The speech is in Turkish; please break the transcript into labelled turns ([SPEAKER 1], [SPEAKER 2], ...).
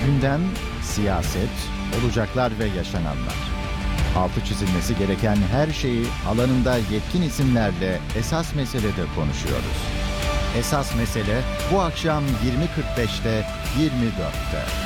[SPEAKER 1] Gündem, siyaset, olacaklar ve yaşananlar. Altı çizilmesi gereken her şeyi alanında yetkin isimlerle Esas Mesele'de konuşuyoruz. Esas Mesele bu akşam 20.45'te 24'te.